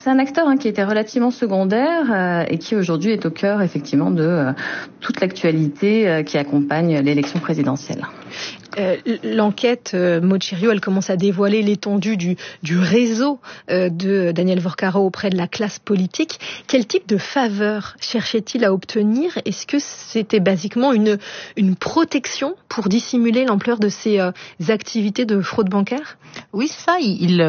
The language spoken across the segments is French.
C'est un acteur qui était relativement secondaire et qui aujourd'hui est au cœur effectivement de toute l'actualité qui accompagne l'élection présidentielle. L'enquête Maud Thiriot, elle commence à dévoiler l'étendue du réseau de Daniel Vorcaro auprès de la classe politique. Quel type de faveur cherchait-il à obtenir? Est-ce que c'était basiquement une protection pour dissimuler l'ampleur de ses activités de fraude bancaire? Oui, c'est ça.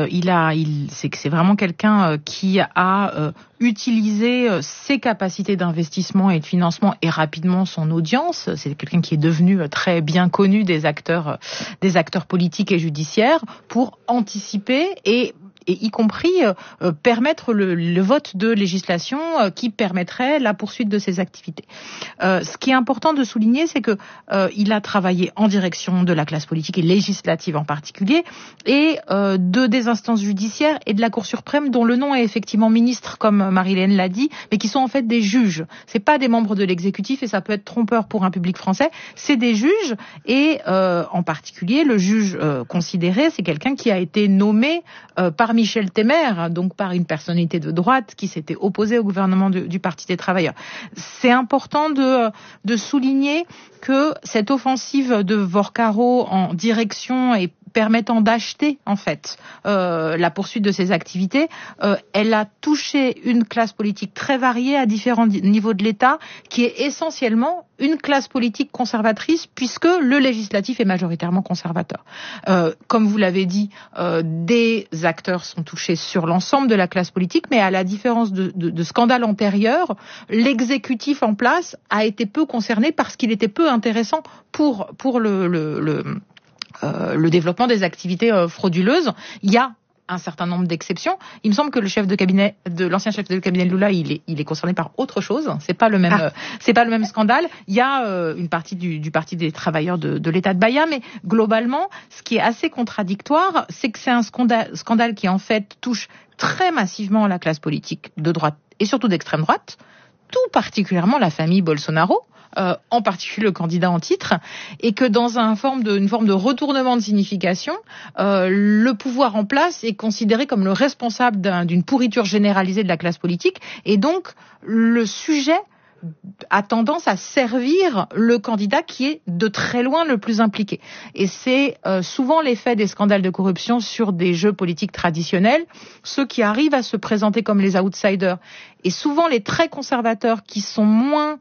C'est vraiment quelqu'un qui a utilisé ses capacités d'investissement et de financement et rapidement son audience. C'est quelqu'un qui est devenu très bien connu des acteurs politiques et judiciaires pour anticiper et y compris permettre le vote de législation qui permettrait la poursuite de ces activités. Ce qui est important de souligner, c'est que il a travaillé en direction de la classe politique et législative en particulier, et des instances judiciaires et de la Cour suprême, dont le nom est effectivement ministre, comme Marie-Hélène l'a dit, mais qui sont en fait des juges. C'est pas des membres de l'exécutif, et ça peut être trompeur pour un public français. C'est des juges, et en particulier le juge considéré, c'est quelqu'un qui a été nommé par Michel Temer, donc par une personnalité de droite qui s'était opposée au gouvernement du Parti des Travailleurs. C'est important de souligner que cette offensive de Vorcaro en direction et permettant d'acheter en fait la poursuite de ses activités, elle a touché une classe politique très variée à différents niveaux de l'État, qui est essentiellement une classe politique conservatrice, puisque le législatif est majoritairement conservateur. Comme vous l'avez dit, des acteurs sont touchés sur l'ensemble de la classe politique, mais à la différence de scandales antérieurs, l'exécutif en place a été peu concerné parce qu'il était peu intéressant pour le développement des activités frauduleuses. Il y a un certain nombre d'exceptions. Il me semble que l'ancien chef de cabinet de Lula, il est concerné par autre chose. C'est pas le même scandale. Il y a une partie du Parti des travailleurs de l'État de Bahia, mais globalement, ce qui est assez contradictoire, c'est que c'est un scandale qui en fait touche très massivement la classe politique de droite et surtout d'extrême droite, tout particulièrement la famille Bolsonaro. En particulier le candidat en titre, et que dans une forme de retournement de signification, le pouvoir en place est considéré comme le responsable d'une pourriture généralisée de la classe politique, et donc le sujet a tendance à servir le candidat qui est de très loin le plus impliqué. Et c'est souvent l'effet des scandales de corruption sur des jeux politiques traditionnels, ceux qui arrivent à se présenter comme les outsiders, et souvent les très conservateurs qui sont moins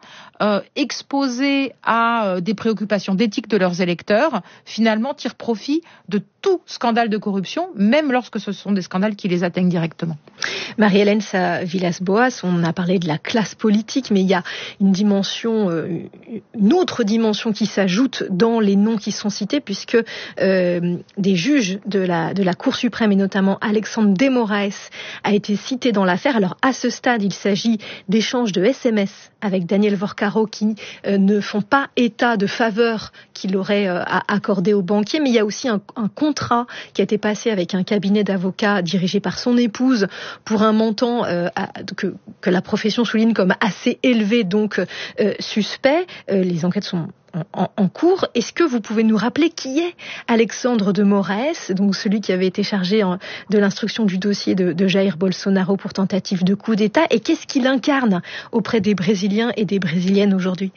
exposés à des préoccupations d'éthique de leurs électeurs, finalement tirent profit de tout scandale de corruption, même lorsque ce sont des scandales qui les atteignent directement. Marie-Hélène Villas-Boas, on a parlé de la classe politique, mais il y a une autre dimension qui s'ajoute dans les noms qui sont cités, puisque des juges de la Cour suprême, et notamment Alexandre de Moraes, a été cité dans l'affaire. Alors à ce stade, il s'agit d'échanges de SMS avec Daniel Vorcaro qui ne font pas état de faveur qu'il aurait accordé aux banquiers, mais il y a aussi un contrat qui a été passé avec un cabinet d'avocats dirigé par son épouse pour un montant que la profession souligne comme assez élevé, donc suspect. Les enquêtes sont en cours. Est-ce que vous pouvez nous rappeler qui est Alexandre de Moraes, donc celui qui avait été chargé de l'instruction du dossier de Jair Bolsonaro pour tentative de coup d'État, et qu'est-ce qu'il incarne auprès des Brésiliens et des Brésiliennes aujourd'hui?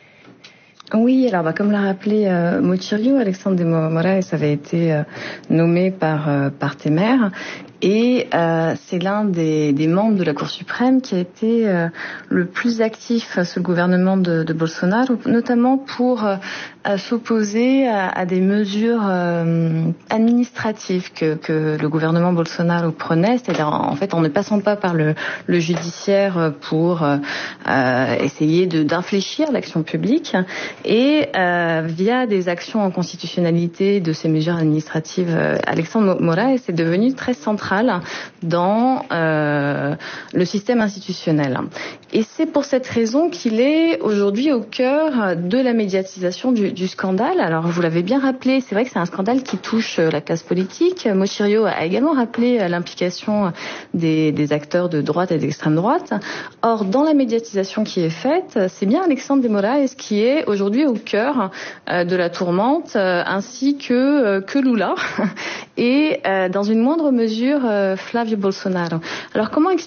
Oui, alors comme l'a rappelé Maud Thiriot, Alexandre de Moraes avait été nommé par Temer, et c'est l'un des membres de la Cour suprême qui a été le plus actif sous le gouvernement de Bolsonaro, notamment pour s'opposer à des mesures administratives que le gouvernement Bolsonaro prenait, c'est-à-dire en fait en ne passant pas par le judiciaire pour essayer d'infléchir l'action publique, et via des actions en constitutionnalité de ces mesures administratives. Alexandre de Moraes est devenu très central dans le système institutionnel. Et c'est pour cette raison qu'il est aujourd'hui au cœur de la médiatisation du scandale. Alors vous l'avez bien rappelé, c'est vrai que c'est un scandale qui touche la classe politique. Maud Thiriot a également rappelé l'implication des acteurs de droite et d'extrême droite. Or, dans la médiatisation qui est faite, c'est bien Alexandre de Moraes qui est aujourd'hui au cœur de la tourmente, ainsi que Lula, et dans une moindre mesure Flávio Bolsonaro. Alors comment expliquer